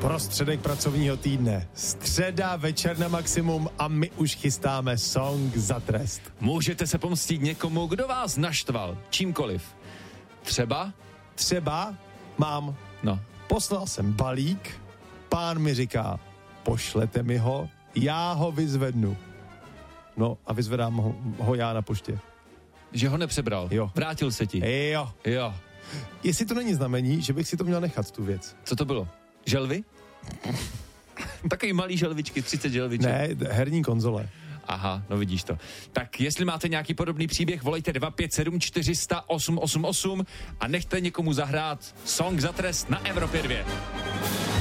Prostředek pracovního týdne. Středa, večer na maximum a my už chystáme song za trest. Můžete se pomstít někomu, kdo vás naštval. Čímkoliv. Třeba mám. No. Poslal jsem balík, pán mi říká, pošlete mi ho, já ho vyzvednu. No a vyzvedám ho já na poště. Že ho nepřebral? Jo. Vrátil se ti? Jo. Jestli to není znamení, že bych si to měl nechat, tu věc. Co to bylo? Želvy? Takový malý želvičky, 30 želviček. Ne, herní konzole. Aha, no vidíš to. Tak jestli máte nějaký podobný příběh, volejte 257 400 888 a nechte někomu zahrát song za trest na Evropě 2.